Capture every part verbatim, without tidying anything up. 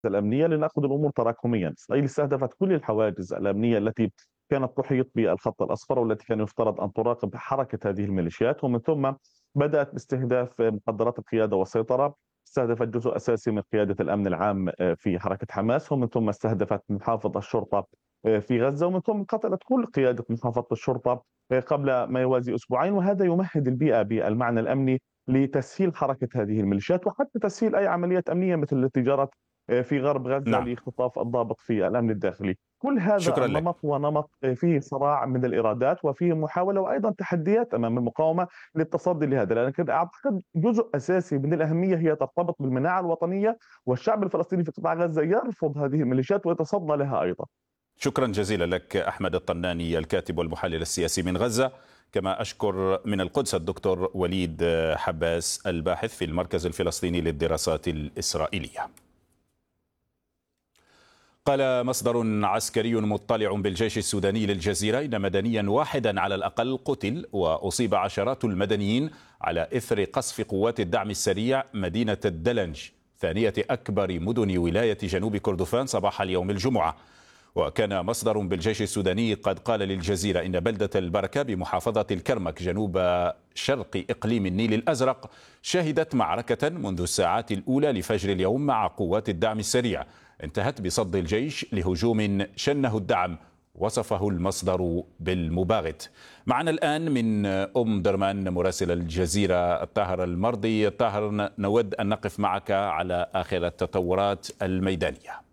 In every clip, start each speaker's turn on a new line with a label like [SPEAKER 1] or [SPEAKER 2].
[SPEAKER 1] الأمنية لنأخذ الأمور تراكميا. إسرائيل استهدفت كل الحواجز الأمنية التي كانت تحيط بالخط الأصفر والتي كان يفترض أن تراقب حركة هذه الميليشيات، ومن ثم بدأت باستهداف مقدرات القيادة والسيطرة. استهدفت جزء أساسي من قيادة الأمن العام آه، في حركة حماس، ومن ثم استهدفت محافظ الشرطة آه، في غزة، ومن ثم قتلت كل قيادة محافظة الشرطة آه، قبل ما يوازي أسبوعين. وهذا يمهد البيئة بالمعنى الأمني لتسهيل حركة هذه الميليشيات، وحتى تسهيل أي عمليات أمنية مثل التي جرت آه، في غرب غزة
[SPEAKER 2] نعم.
[SPEAKER 1] لاختطاف الضابط في الأمن الداخلي. كل هذا
[SPEAKER 2] شكرا لك.
[SPEAKER 1] النمط هو نمط آه، فيه صراع من الإرادات، وفيه محاولة وأيضا تحديات أمام المقاومة للتصدي لهذا، لكن أعتقد جزء أساسي من الأهمية هي ترتبط بالمناعة الوطنية، والشعب الفلسطيني في قطاع غزة يرفض هذه الميليشيات ويتصدى لها أيضا.
[SPEAKER 2] شكرا جزيلا لك أحمد الطناني الكاتب والمحلل السياسي من غزة. كما أشكر من القدس الدكتور وليد حباس الباحث في المركز الفلسطيني للدراسات الإسرائيلية. قال مصدر عسكري مطلع بالجيش السوداني للجزيرة إن مدنيا واحدا على الأقل قتل وأصيب عشرات المدنيين على إثر قصف قوات الدعم السريع مدينة الدلنج، ثانية أكبر مدن ولاية جنوب كردفان، صباح اليوم الجمعة. وكان مصدر بالجيش السوداني قد قال للجزيرة إن بلدة البركة بمحافظة الكرمك جنوب شرق إقليم النيل الأزرق شهدت معركة منذ الساعات الأولى لفجر اليوم مع قوات الدعم السريع انتهت بصد الجيش لهجوم شنه الدعم، وصفه المصدر بالمباغت. معنا الآن من أم درمان مراسل الجزيرة الطاهر المرضي. الطاهر، نود أن نقف معك على آخر التطورات الميدانية.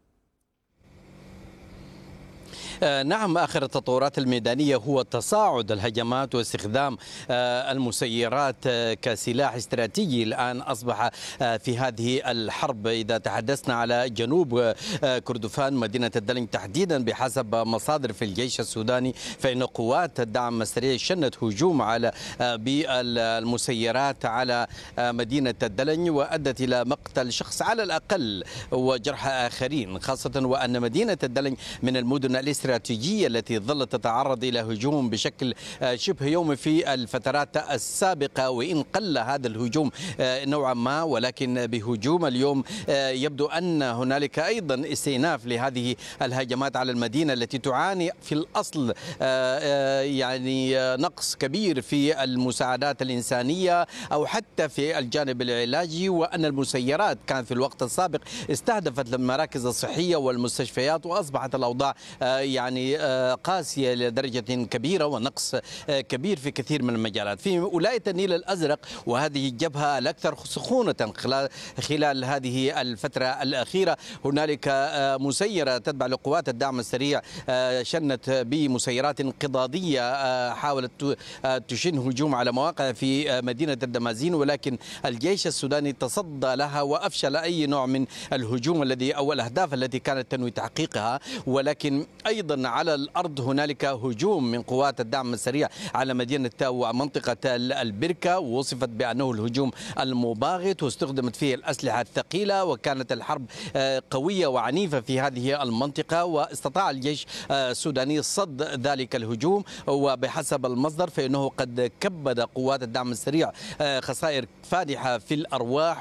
[SPEAKER 3] نعم، آخر التطورات الميدانية هو تصاعد الهجمات واستخدام المسيرات كسلاح استراتيجي الآن أصبح في هذه الحرب. إذا تحدثنا على جنوب كردفان مدينة الدلنج تحديدا بحسب مصادر في الجيش السوداني، فإن قوات الدعم السريع شنت هجوم على بالمسيرات على مدينة الدلنج وأدت إلى مقتل شخص على الأقل وجرح آخرين، خاصة وأن مدينة الدلنج من المدن الاستراتيجية التي ظلت تتعرض إلى هجوم بشكل شبه يومي في الفترات السابقة، وإن قل هذا الهجوم نوعا ما، ولكن بهجوم اليوم يبدو أن هنالك أيضا استئناف لهذه الهجمات على المدينة التي تعاني في الأصل يعني نقص كبير في المساعدات الإنسانية أو حتى في الجانب العلاجي، وأن المسيرات كانت في الوقت السابق استهدفت المراكز الصحية والمستشفيات، وأصبحت الأوضاع يعني قاسية لدرجة كبيرة ونقص كبير في كثير من المجالات في ولاية النيل الأزرق، وهذه الجبهة الأكثر سخونة خلال خلال هذه الفترة الأخيرة. هنالك مسيرة تتبع لقوات الدعم السريع شنت بمسيرات انقضاضية حاولت تشن هجوم على مواقع في مدينة الدمازين، ولكن الجيش السوداني تصدى لها وأفشل أي نوع من الهجوم الذي أو الأهداف التي كانت تنوي تحقيقها. ولكن أيضا على الأرض هنالك هجوم من قوات الدعم السريع على مدينة ومنطقة البركة، ووصفت بأنه الهجوم المباغت واستخدمت فيه الأسلحة الثقيلة، وكانت الحرب قوية وعنيفة في هذه المنطقة، واستطاع الجيش السوداني صد ذلك الهجوم. وبحسب المصدر فإنه قد كبد قوات الدعم السريع خسائر فادحة في الأرواح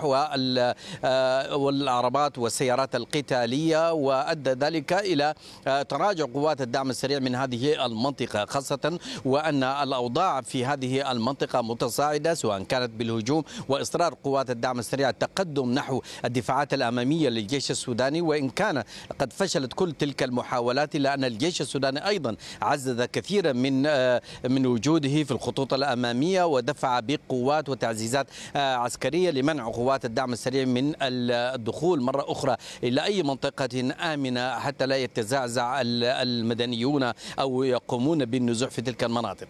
[SPEAKER 3] والعربات والسيارات القتالية، وأدى ذلك إلى تراجع قوات الدعم السريع من هذه المنطقة، خاصة وأن الأوضاع في هذه المنطقة متصاعدة سواء كانت بالهجوم وإصرار قوات الدعم السريع التقدم نحو الدفاعات الأمامية للجيش السوداني، وإن كان قد فشلت كل تلك المحاولات إلا أن الجيش السوداني أيضا عزز كثيرا من من وجوده في الخطوط الأمامية ودفع بقوات وتعزيزات عسكرية لمنع قوات الدعم السريع من الدخول مرة أخرى إلى أي منطقة آمنة حتى لا يتزعزع المدنيون أو يقومون بالنزوح في تلك المناطق.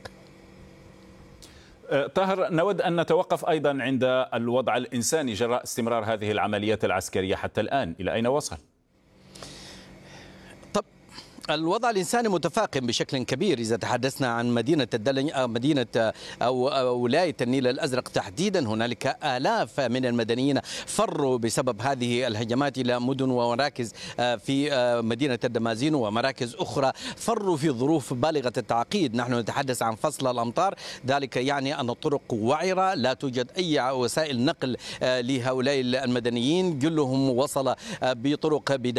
[SPEAKER 2] طاهر، نود أن نتوقف أيضا عند الوضع الإنساني جراء استمرار هذه العمليات العسكرية حتى الآن، إلى أين وصل؟
[SPEAKER 3] الوضع الإنساني متفاقم بشكل كبير إذا تحدثنا عن مدينة الدلنج أو مدينة أو ولاية النيل الأزرق تحديدا. هنالك آلاف من المدنيين فروا بسبب هذه الهجمات إلى مدن ومراكز في مدينة الدمازين ومراكز أخرى، فروا في ظروف بالغة التعقيد. نحن نتحدث عن فصل الأمطار، ذلك يعني أن الطرق وعرة، لا توجد أي وسائل نقل لهؤلاء المدنيين، كلهم وصل بطرق بداية